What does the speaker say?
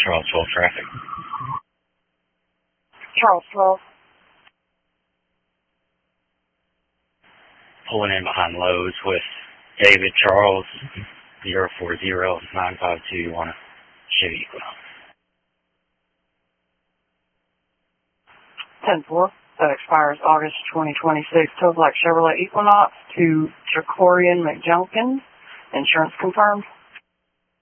Charles 12 traffic. Charles 12. Pulling in behind Lowe's with David Charles 040-952 on a Chevy Equinox. 10-4. That expires August 2026. Tow Black Chevrolet Equinox to Jacorian McJunkins. Insurance confirmed.